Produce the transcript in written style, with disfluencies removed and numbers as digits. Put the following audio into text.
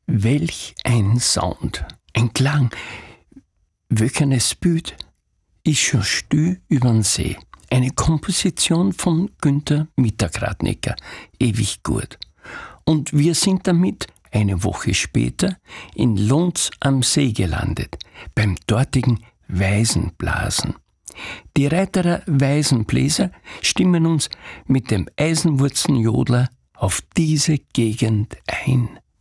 Welch ein Sound, ein Klang, welcher es büht, ist schon still übern See. Eine Komposition von Günther Mittag-Radnecker, ewig gut. Und wir sind damit eine Woche später in Lunds am See gelandet, beim dortigen Weisenblasen. Die Reiterer Weisenbläser stimmen uns mit dem Eisenwurzenjodler auf diese Gegend ein.